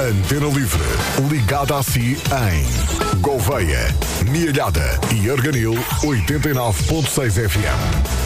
Antena Livre, ligada a si em Gouveia, Mialhada e Arganil 89.6 FM.